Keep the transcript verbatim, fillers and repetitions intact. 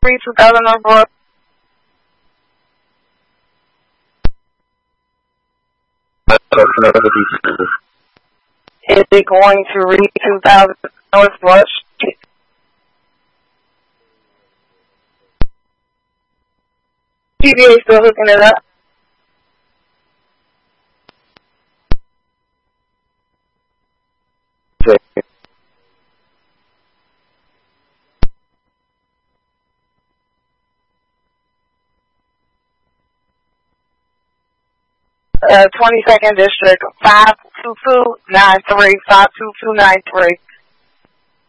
three two thousand Northbrook. Is it going to read two thousand Northbrook? T V A still hooking it up. Uh, twenty-second District, five two two nine three, five two two nine three.